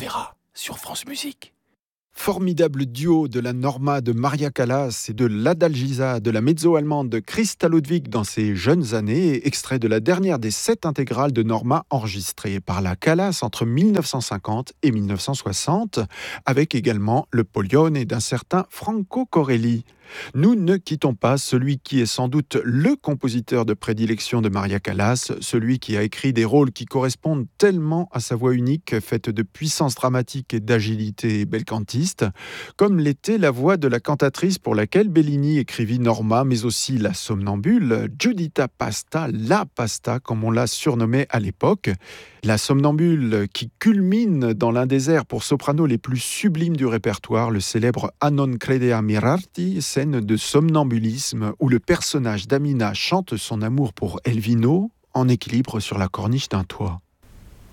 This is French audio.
Vera sur France Musique. Formidable duo de la Norma de Maria Callas et de l'Adalgisa de la mezzo-allemande de Christa Ludwig dans ses jeunes années, extrait de la dernière des 7 intégrales de Norma enregistrées par la Callas entre 1950 et 1960, avec également le Polione d'un certain Franco Corelli. Nous ne quittons pas celui qui est sans doute le compositeur de prédilection de Maria Callas, celui qui a écrit des rôles qui correspondent tellement à sa voix unique, faite de puissance dramatique et d'agilité belcantiste, comme l'était la voix de la cantatrice pour laquelle Bellini écrivit Norma, mais aussi la somnambule, Giuditta Pasta, la Pasta, comme on l'a surnommée à l'époque. La somnambule qui culmine dans l'un des airs pour soprano les plus sublimes du répertoire, le célèbre A non credere mirarti, scène de somnambulisme où le personnage d'Amina chante son amour pour Elvino en équilibre sur la corniche d'un toit.